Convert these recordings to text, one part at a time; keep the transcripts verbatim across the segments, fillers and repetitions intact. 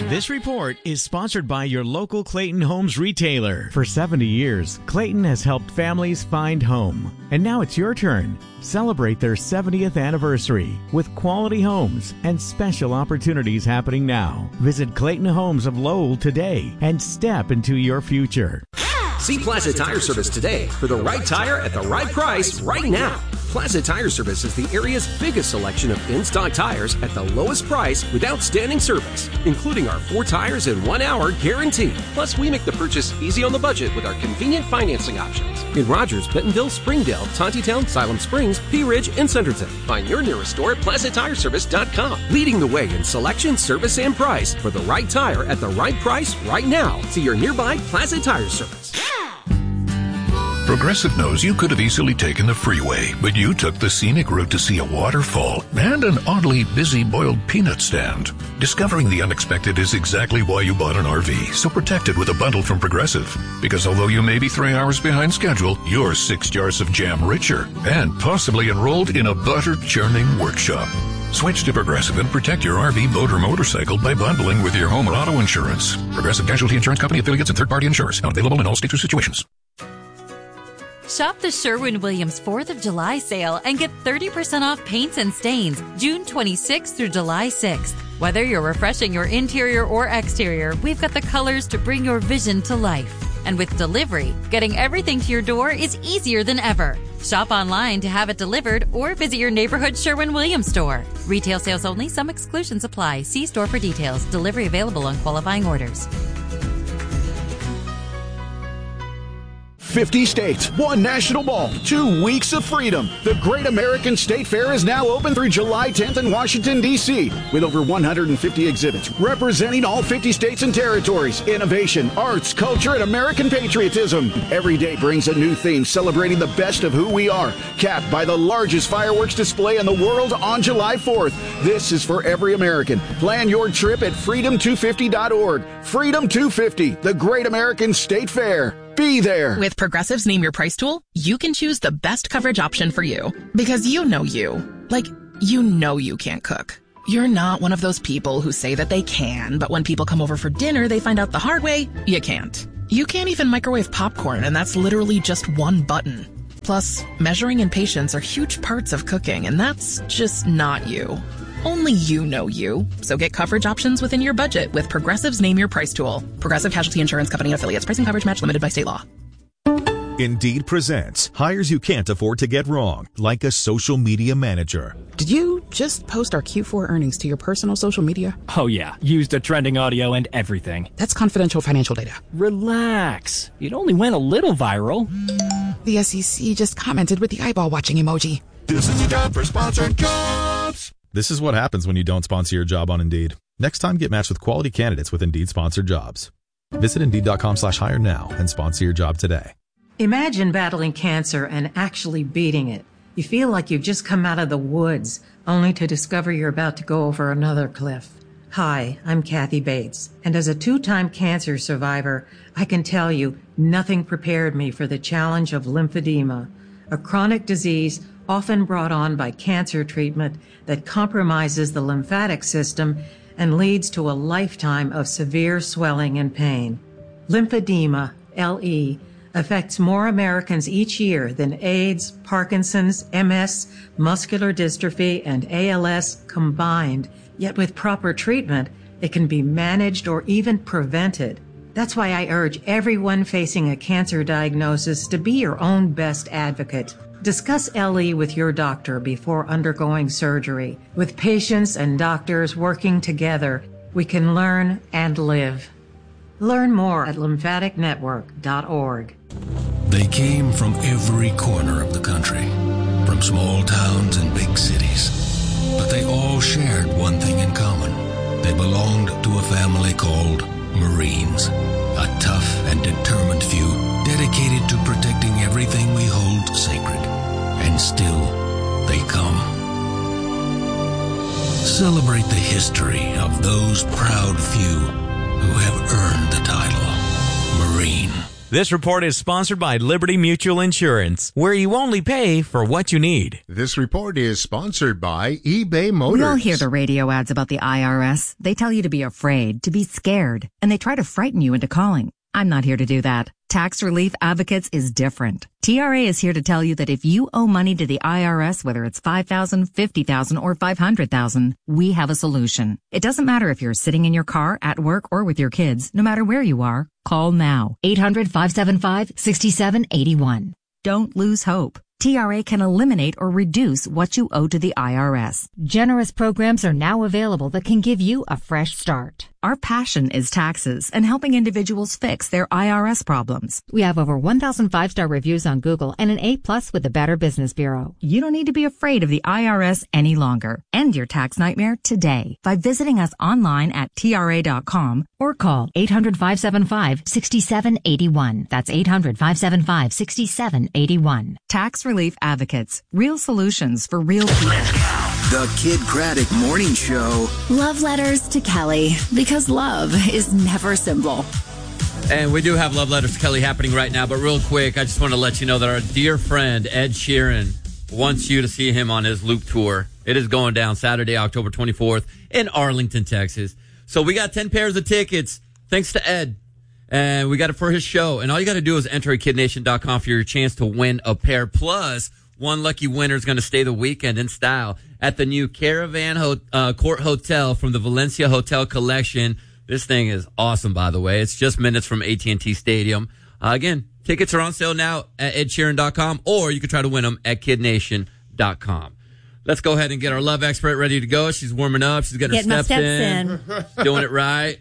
This report is sponsored by your local Clayton Homes retailer. For seventy years, Clayton has helped families find home. And now it's your turn. Celebrate their seventieth anniversary with quality homes and special opportunities happening now. Visit Clayton Homes of Lowell today and step into your future. See Plaza Tire Service today for the right tire at the right price right now. Plaza Tire Service is the area's biggest selection of in-stock tires at the lowest price with outstanding service, including our four tires in one hour guarantee. Plus, we make the purchase easy on the budget with our convenient financing options. In Rogers, Bentonville, Springdale, Tontitown, Siloam Springs, Pea Ridge, and Centerton. Find your nearest store at plaza tire service dot com. Leading the way in selection, service, and price for the right tire at the right price right now. See your nearby Plaza Tire Service. Progressive knows you could have easily taken the freeway, but you took the scenic route to see a waterfall and an oddly busy boiled peanut stand. Discovering the unexpected is exactly why you bought an R V, so protect it with a bundle from Progressive. Because although you may be three hours behind schedule, you're six jars of jam richer and possibly enrolled in a butter-churning workshop. Switch to Progressive and protect your R V, boat, or motorcycle by bundling with your home or auto insurance. Progressive Casualty Insurance Company affiliates and third-party insurers. Not available in all states or situations. Shop the Sherwin-Williams fourth of July sale and get thirty percent off paints and stains June twenty-sixth through July sixth. Whether you're refreshing your interior or exterior, we've got the colors to bring your vision to life. And with delivery, getting everything to your door is easier than ever. Shop online to have it delivered or visit your neighborhood Sherwin-Williams store. Retail sales only. Some exclusions apply. See store for details. Delivery available on qualifying orders. fifty states, one national mall, two weeks of freedom. The Great American State Fair is now open through July tenth in Washington, D C, with over one hundred fifty exhibits representing all fifty states and territories. Innovation, arts, culture, and American patriotism. Every day brings a new theme celebrating the best of who we are, capped by the largest fireworks display in the world on July fourth. This is for every American. Plan your trip at freedom two fifty dot org. Freedom two fifty, the Great American State Fair. Be there. With Progressive's Name Your Price tool, you can choose the best coverage option for you. Because you know you. Like, you know you can't cook. You're not one of those people who say that they can, but when people come over for dinner, they find out the hard way, you can't. You can't even microwave popcorn, and that's literally just one button. Plus, measuring and patience are huge parts of cooking, and that's just not you. Only you know you. So get coverage options within your budget with Progressive's Name Your Price tool. Progressive Casualty Insurance Company affiliates. Pricing coverage match limited by state law. Indeed presents hires you can't afford to get wrong, like a social media manager. Did you just post our Q four earnings to your personal social media? Oh yeah, used a trending audio and everything. That's confidential financial data. Relax. It only went a little viral. The S E C just commented with the eyeball watching emoji. This is your job for sponsored jobs. This is what happens when you don't sponsor your job on Indeed. Next time, get matched with quality candidates with Indeed-sponsored jobs. Visit Indeed.com slash hire now and sponsor your job today. Imagine battling cancer and actually beating it. You feel like you've just come out of the woods, only to discover you're about to go over another cliff. Hi, I'm Kathy Bates, and as a two-time cancer survivor, I can tell you nothing prepared me for the challenge of lymphedema, a chronic disease often brought on by cancer treatment that compromises the lymphatic system and leads to a lifetime of severe swelling and pain. Lymphedema, L E, affects more Americans each year than AIDS, Parkinson's, M S, muscular dystrophy, and A L S combined. Yet with proper treatment, it can be managed or even prevented. That's why I urge everyone facing a cancer diagnosis to be your own best advocate. Discuss L E with your doctor before undergoing surgery. With patients and doctors working together, we can learn and live. Learn more at lymphatic network dot org. They came from every corner of the country, from small towns and big cities. But they all shared one thing in common. They belonged to a family called Marines, a tough and determined few dedicated to protecting everything we hold sacred. And still, they come. Celebrate the history of those proud few who have earned the title Marine. This report is sponsored by Liberty Mutual Insurance, where you only pay for what you need. This report is sponsored by eBay Motors. We all hear the radio ads about the I R S. They tell you to be afraid, to be scared, and they try to frighten you into calling. I'm not here to do that. Tax Relief Advocates is different. T R A is here to tell you that if you owe money to the I R S, whether it's five thousand dollars, fifty thousand dollars, or five hundred thousand dollars, we have a solution. It doesn't matter if you're sitting in your car, at work, or with your kids. No matter where you are, call now. eight hundred, five seven five, six seven eight one. Don't lose hope. T R A can eliminate or reduce what you owe to the I R S. Generous programs are now available that can give you a fresh start. Our passion is taxes and helping individuals fix their I R S problems. We have over one thousand five-star reviews on Google and an A plus with the Better Business Bureau. You don't need to be afraid of the I R S any longer. End your tax nightmare today by visiting us online at T R A dot com or call eight hundred, five seven five, six seven eight one. That's eight hundred, five seven five, six seven eight one. Tax Relief Advocates. Real solutions for real people. The Kid Craddock Morning Show. Love letters to Kelly, because love is never simple. And we do have Love Letters to Kelly happening right now, but real quick, I just want to let you know that our dear friend Ed Sheeran wants you to see him on his Loop Tour. It is going down Saturday, October twenty-fourth in Arlington, Texas. So we got ten pairs of tickets, thanks to Ed. And we got it for his show. And all you got to do is enter at kid nation dot com for your chance to win a pair. Plus, one lucky winner is going to stay the weekend in style at the new Caravan Ho- uh, Court Hotel from the Valencia Hotel Collection. This thing is awesome, by the way. It's just minutes from A T and T Stadium. Uh, again, tickets are on sale now at ed sheeran dot com, or you can try to win them at kid nation dot com. Let's go ahead and get our love expert ready to go. She's warming up. She's getting Get her steps, my steps in. in. Doing it right.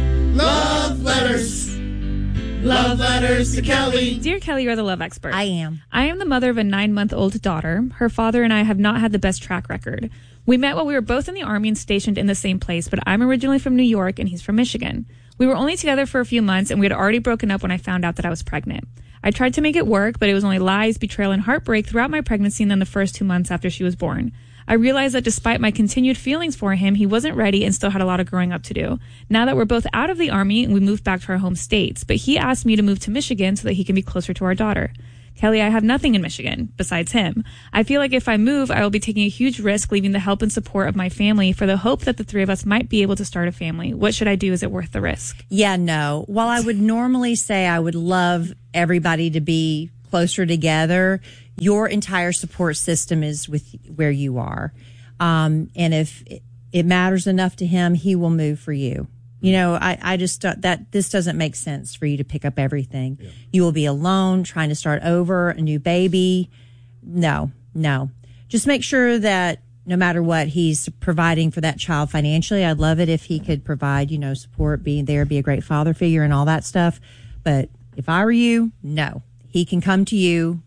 Love letters. Love letters to Kelly. Dear Kelly, you're the love expert. I am. I am the mother of a nine-month-old daughter. Her father and I have not had the best track record. We met while we were both in the Army and stationed in the same place, but I'm originally from New York and he's from Michigan. We were only together for a few months and we had already broken up when I found out that I was pregnant. I tried to make it work, but it was only lies, betrayal, and heartbreak throughout my pregnancy and then the first two months after she was born. I realized that despite my continued feelings for him, he wasn't ready and still had a lot of growing up to do. Now that we're both out of the Army, we moved back to our home states, but he asked me to move to Michigan so that he can be closer to our daughter. Kelly, I have nothing in Michigan besides him. I feel like if I move, I will be taking a huge risk leaving the help and support of my family for the hope that the three of us might be able to start a family. What should I do? Is it worth the risk? Yeah, no. While I would normally say I would love everybody to be closer together, your entire support system is with where you are. Um, and if it matters enough to him, he will move for you. You know, I, I just, that this doesn't make sense for you to pick up everything. Yeah. You will be alone, trying to start over, a new baby. No, no. Just make sure that no matter what, he's providing for that child financially. I'd love it if he could provide, you know, support, being there, be a great father figure and all that stuff. But if I were you, no. He can come to you.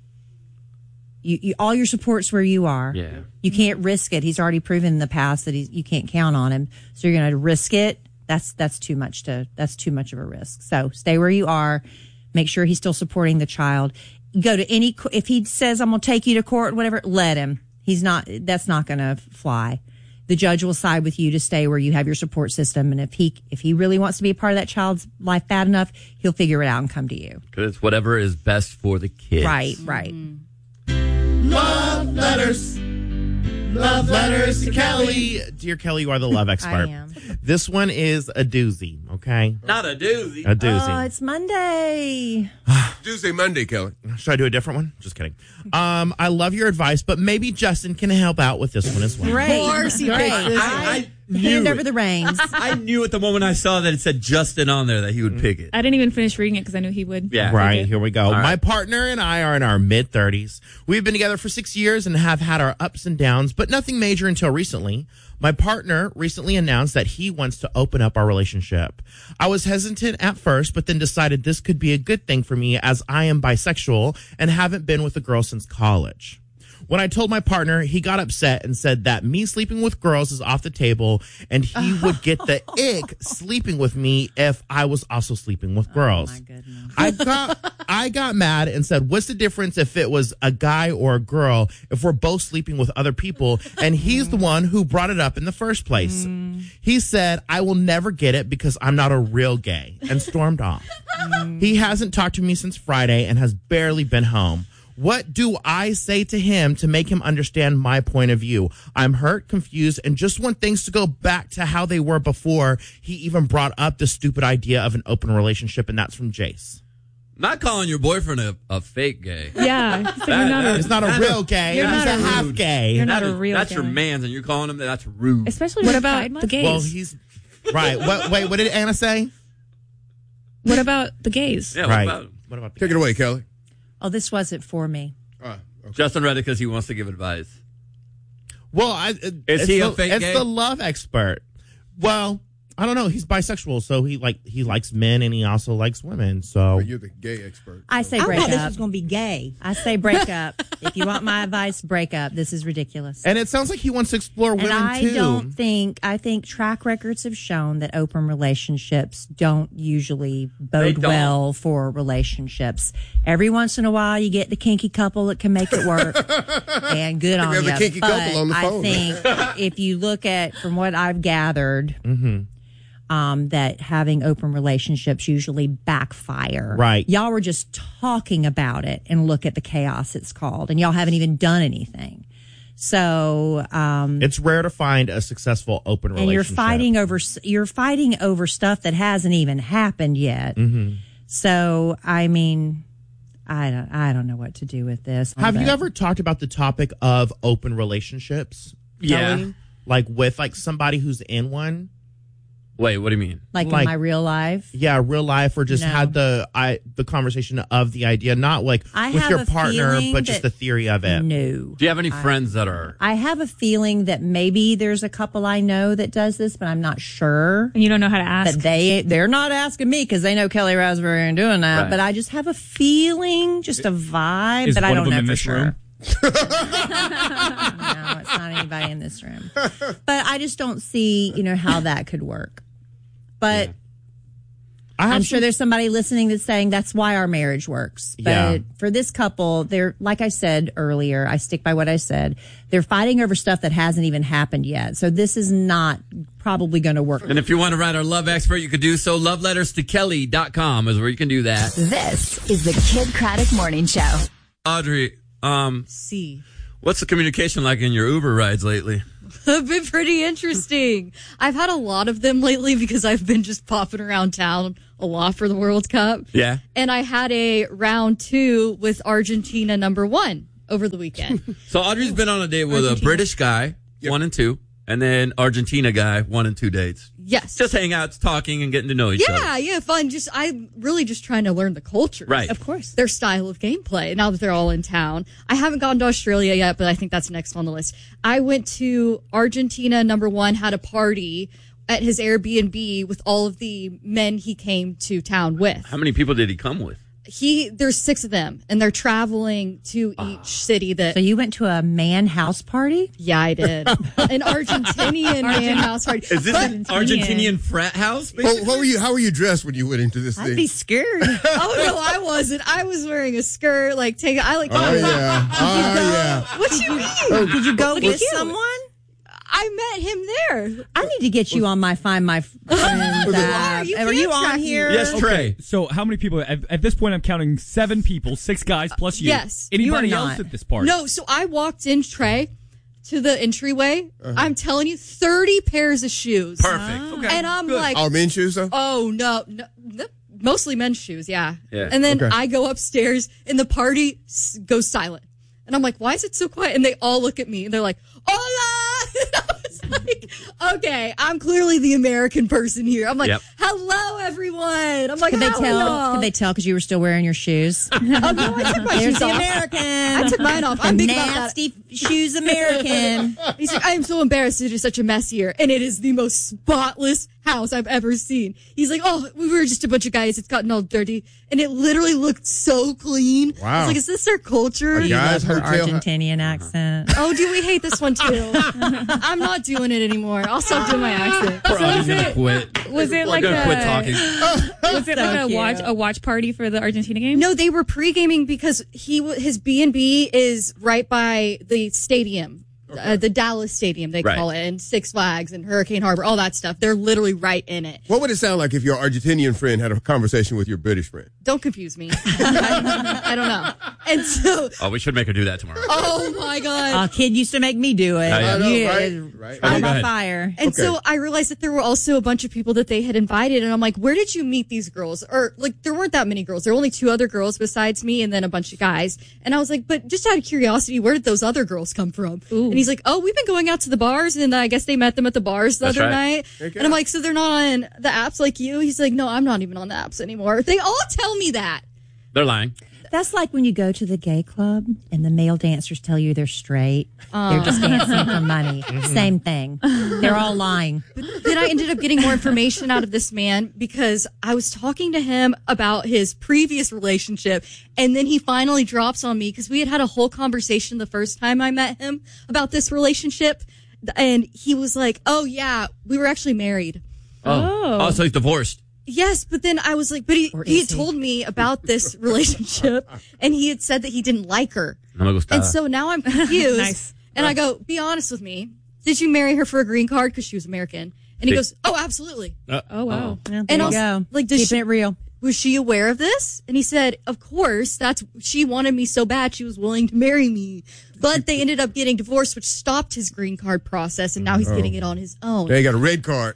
You, you, all your support's where you are. Yeah. You can't risk it. He's already proven in the past that he's, you can't count on him. So you're going to risk it. That's that's too much to that's too much of a risk. So stay where you are. Make sure he's still supporting the child. Go to any if he says I'm going to take you to court, whatever. Let him. He's not. That's not going to fly. The judge will side with you to stay where you have your support system. And if he if he really wants to be a part of that child's life bad enough, he'll figure it out and come to you. Because it's whatever is best for the kids. Right. Right. Mm-hmm. Love letters. Love letters to Kelly. Dear Kelly, you are the love expert. I am. This one is a doozy, okay? Not a doozy. A doozy. Oh, it's Monday. Tuesday, Monday, Kelly. Should I do a different one? Just kidding. Um, I love your advice, but maybe Justin can help out with this one as well. Great. Of course he Great. I, I Hand over the reins. I knew at the moment I saw that it said Justin on there that he would pick it. I didn't even finish reading it because I knew he would. Yeah. Right, here we go. Right. My partner and I are in our mid-thirties. We've been together for six years and have had our ups and downs, but nothing major until recently. My partner recently announced that he wants to open up our relationship. I was hesitant at first, but then decided this could be a good thing for me as I am bisexual and haven't been with a girl since college. When I told my partner, he got upset and said that me sleeping with girls is off the table and he would get the ick sleeping with me if I was also sleeping with girls. Oh, my goodness. I got I got mad and said, what's the difference if it was a guy or a girl if we're both sleeping with other people? And he's the one who brought it up in the first place. Mm. He said, I will never get it because I'm not a real gay, and stormed off. Mm. He hasn't talked to me since Friday and has barely been home. What do I say to him to make him understand my point of view? I'm hurt, confused, and just want things to go back to how they were before he even brought up the stupid idea of an open relationship, and that's from Jace. Not calling your boyfriend a, a fake gay. Yeah. That, not a, it's not a real gay. You're He's not a a half rude. gay. You're not That a is- real That's gay. your man's, and you're calling him that. That's rude. Especially What during about Pride Month? the gays? Well, he's right. What, wait, what did Anna say? What about the gays? Yeah, right. what about What about the Take it away, Kelly. Oh, this wasn't for me. Uh, okay. Justin read it because he wants to give advice. Well, I, it, Is it's he the, a fake It's gay? the love expert. Well, I don't know. He's bisexual, so he like he likes men and he also likes women. So But you're the gay expert. I say I break thought up. this was going to be gay. I say break up. If you want my advice, break up. This is ridiculous. and it sounds like he wants to explore And women I too. don't think, I think track records have shown that open relationships don't usually bode don't. well for relationships. Every once in a while, you get the kinky couple that can make it work. And good on have you. the kinky But couple on the phone. I think if you look at, from what I've gathered, Mm-hmm. um, that having open relationships usually backfire. Right. Y'all were just talking about it and look at the chaos it's called, and y'all haven't even done anything. So, um, It's rare to find a successful open and relationship. you're fighting over, you're fighting over stuff that hasn't even happened yet. Mm-hmm. So, I mean, I don't, I don't know what to do with this. Have but- you ever talked about the topic of open relationships? Yeah. Kelly? Like with like somebody who's in one? Wait, what do you mean? like, like- in my real life? Yeah, real life, or just No. had the I the conversation of the idea, not like I with have your a partner, feeling but just that- the theory of it. No. Do you have any friends that are? I have a feeling that maybe there's a couple I know that does this, but I'm not sure. And you don't know how to ask. But they they're not asking me because they know Kelly Raspberry ain't doing that. Right. But I just have a feeling, just a vibe, Is but I one of don't them know in for this room? sure. No, it's not anybody in this room. But I just don't see, you know, how that could work. But I have I'm some- sure there's somebody listening that's saying that's why our marriage works. But Yeah. for this couple, they're, like I said earlier, I stick by what I said. They're fighting over stuff that hasn't even happened yet. So this is not probably going to work. And if you want to write our love expert, you could do so. love letters to kelly dot com is where you can do that. This is the Kid Craddock Morning Show. Audrey, um, See. what's the communication like in your Uber rides lately? Have been pretty interesting. I've had a lot of them lately because I've been just popping around town a lot for the World Cup. Yeah. And I had a round two with Argentina number one over the weekend. So Audrey's been on a date with a Argentina. British guy, one and two, and then Argentina guy, one and two dates. Yes. Just hang out, talking, and getting to know each Yeah, other. yeah, fun. Just I'm really just trying to learn the culture. Right. Of course. Their style of gameplay now that they're all in town. I haven't gone to Australia yet, but I think that's next on the list. I went to Argentina number one, had a party at his Airbnb with all of the men he came to town with. How many people did he come with? He there's six of them and they're traveling to each city that So you went to a man house party? Yeah, I did. An Argentinian man house party. Is this But- an Argentinian frat house? Well, what were you? How were you dressed when you went into this I'd thing? be scared. Oh no, I wasn't. I was wearing a skirt, like take. I like. Oh yeah, oh yeah. What you mean? Did you go Look at with you. someone? I met him there. I need to get you on my Find My Friends app. You Are can you track on me. here? Yes, Trey. So how many people? At, at this point, I'm counting seven people, six guys plus you. Yes. Anybody You are else not. at this party? No, so I walked in, Trey, to the entryway. I'm telling you, thirty pairs of shoes. Perfect. Okay. And I'm Good. like, All men's shoes, though? oh no, no, no, mostly men's shoes, yeah. Yeah. And then Okay. I go upstairs and the party s- goes silent. And I'm like, why is it so quiet? And they all look at me and they're like, hola! And I was like, okay, I'm clearly the American person here. I'm like, Yep. hello, everyone. I'm like, Could they how are tell? y'all? Could they tell because you were still wearing your shoes? Oh, no, I took my There's shoes the off. American. I took mine off. I'm The big about that. nasty shoes American. He's like, I am so embarrassed. It is such a mess here. And it is the most spotless house I've ever seen. He's like, oh, we were just a bunch of guys. It's gotten all dirty. And it literally looked so clean. Wow. I was like, is this their culture? You love her hotel- Argentinian accent. Oh, do we hate this one too? I'm not doing it anymore. I'll stop doing my accent. We're all was gonna it- quit. Was it We're like gonna a, quit talking. Was it So like a cute. watch a watch party for the Argentina game? No, they were pre-gaming because he w- his B and B is right by the stadium. Uh, the Dallas Stadium, they Right. call it, and Six Flags and Hurricane Harbor, all that stuff. They're literally right in it. What would it sound like if your Argentinian friend had a conversation with your British friend? Don't confuse me. I, I don't know. And so, Oh, we should make her do that tomorrow. oh my God. A kid used to make me do it. Yeah, yeah. I know, You- right? Right. Trial Okay, go by ahead. fire. And Okay. so I realized that there were also a bunch of people that they had invited. And I'm like, where did you meet these girls? Or like, there weren't that many girls. There were only two other girls besides me and then a bunch of guys. And I was like, but just out of curiosity, where did those other girls come from? And he's like, oh, we've been going out to the bars. And I guess they met them at the bars the That's other right. night. Okay. And I'm like, so they're not on the apps like you? He's like, no, I'm not even on the apps anymore. They all tell me that. They're lying. That's like when you go to the gay club and the male dancers tell you they're straight. They're just dancing for money. Same thing. They're all lying. Then I ended up getting more information out of this man because I was talking to him about his previous relationship. And then he finally drops on me because we had had a whole conversation the first time I met him about this relationship. And he was like, oh, yeah, we were actually married. Oh, oh so he's divorced. Yes, but then I was like, but he, Or he is had he? told me about this relationship and he had said that he didn't like her. No me gusta. And so now I'm confused. Nice. And I go, be honest with me. Did you marry her for a green card? Because she was American. And he Did- goes, oh, absolutely. Uh, Oh wow. Yeah, there And you also, go. like, does Keeping she- it real. Was she aware of this? And he said, of course, that's, she wanted me so bad she was willing to marry me. But they ended up getting divorced, which stopped his green card process. And now he's Oh. getting it on his own. They got a red card.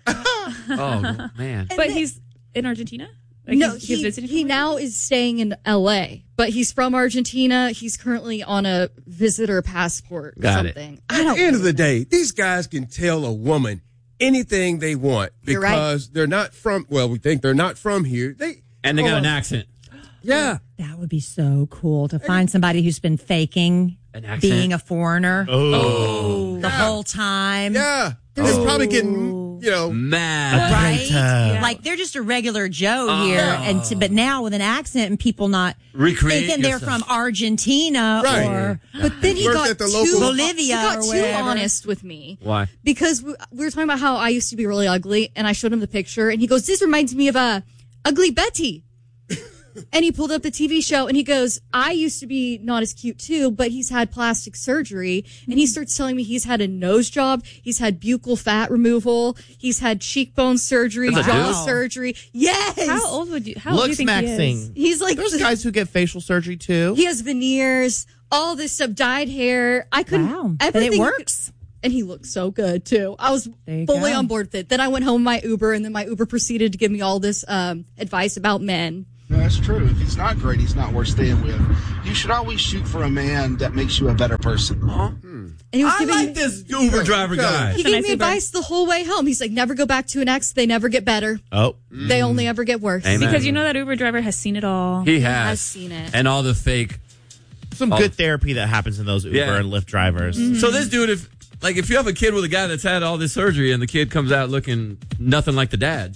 Oh man. But he's in Argentina? Like no, he's, he's he, visiting he somewhere? now is staying in L A, but he's from Argentina. He's currently on a visitor passport or Got it. something. At the end of the day, these guys can tell a woman anything they want You're right. because they're not from, well, we think they're not from here. They And they got Oh, an accent. Yeah. That would be so cool to find somebody who's been faking An accent. being a foreigner Oh. the whole time. Yeah. They're just probably getting, you know, Mad. Right? Yeah. Like they're just a regular Joe Oh. here, and to, but now with an accent and people not Recreate thinking they're yourself. from Argentina Right. or But then he Worked got at the too, local- Bolivia he got or too wherever. honest with me. Why? Because we, we were talking about how I used to be really ugly, and I showed him the picture, and he goes, "This reminds me of uh, Ugly Betty." And he pulled up the T V show, and he goes, "I used to be not as cute too, but he's had plastic surgery." And he starts telling me he's had a nose job, he's had buccal fat removal, he's had cheekbone surgery, That's a jaw dude? surgery. Yes. How old would you? How old do you Looks think he maxing. is? He's like There's guys who get facial surgery too. He has veneers, all this stuff, dyed hair. I couldn't. Wow. But it everything works. And he looked so good too. I was you fully go. on board with it. Then I went home my Uber, and then my Uber proceeded to give me all this um, advice about men. No, that's true. If he's not great, he's not worth staying with. You should always shoot for a man that makes you a better person. And he was I giving like me, this Uber driver guy. he gave me advice the whole way home. He's like, never go back to an ex. They never get better. Oh. They only ever get worse. Amen. Because you know that Uber driver has seen it all. He has. has seen it. And all the fake. Some Oh. good therapy that happens in those Uber Yeah. and Lyft drivers. So this dude, if like if you have a kid with a guy that's had all this surgery and the kid comes out looking nothing like the dad,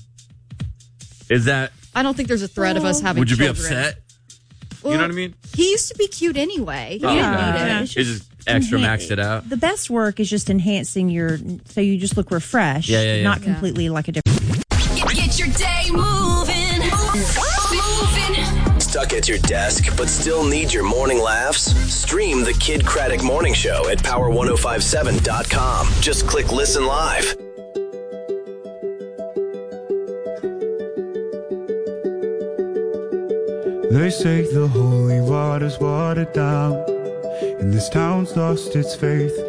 is that I don't think there's a threat of us having would you children. be upset? Well, you know what I mean? He used to be cute anyway. He Oh, didn't okay. need it. Yeah. It just extra Enhan- maxed it out. The best work is just enhancing your, so you just look refreshed, Yeah, yeah, yeah. not Yeah. completely like a different. Get your day moving. Moving. Stuck at your desk, but still need your morning laughs? Stream the Kid Craddock Morning Show at power ten fifty-seven dot com. Just click listen live. They say the holy water's watered down, and this town's lost its faith.